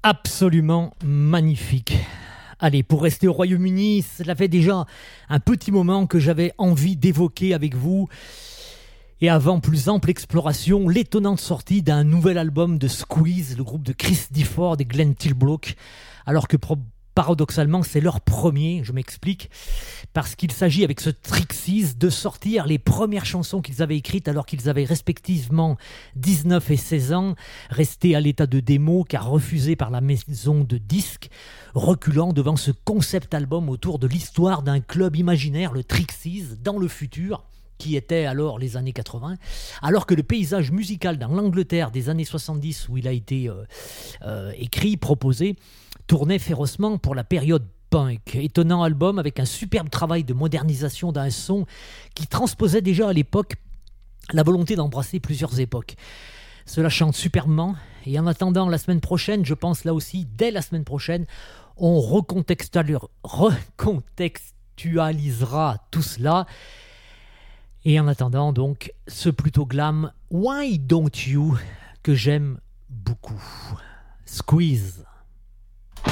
Absolument magnifique. Allez, pour rester au Royaume-Uni, cela fait déjà un petit moment que j'avais envie d'évoquer avec vous. Et avant plus ample exploration, l'étonnante sortie d'un nouvel album de Squeeze, le groupe de Chris Difford et Glenn Tilbrook, alors que paradoxalement c'est leur premier, je m'explique, parce qu'il s'agit avec ce Trixies de sortir les premières chansons qu'ils avaient écrites alors qu'ils avaient respectivement 19 et 16 ans, restés à l'état de démo car refusés par la maison de disques, reculant devant ce concept album autour de l'histoire d'un club imaginaire, le Trixies, dans le futur, qui était alors les années 80, alors que le paysage musical dans l'Angleterre des années 70 où il a été écrit, proposé, tournait férocement pour la période punk. Étonnant album avec un superbe travail de modernisation d'un son qui transposait déjà à l'époque la volonté d'embrasser plusieurs époques. Cela chante superbement et en attendant la semaine prochaine, je pense là aussi, dès la semaine prochaine, on recontextualisera tout cela. Et en attendant donc ce plutôt glam Why Don't You que j'aime beaucoup. Squeeze.